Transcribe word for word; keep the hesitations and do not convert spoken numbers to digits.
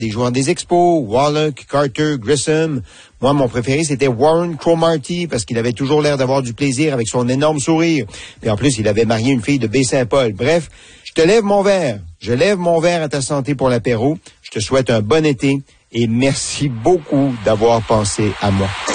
des joueurs des Expos, Wallach, Carter, Grissom. Moi, mon préféré, c'était Warren Cromartie, parce qu'il avait toujours l'air d'avoir du plaisir avec son énorme sourire. Puis en plus, il avait marié une fille de Baie-Saint-Paul. Bref, je te lève mon verre. Je lève mon verre à ta santé pour l'apéro. Je te souhaite un bon été et merci beaucoup d'avoir pensé à moi.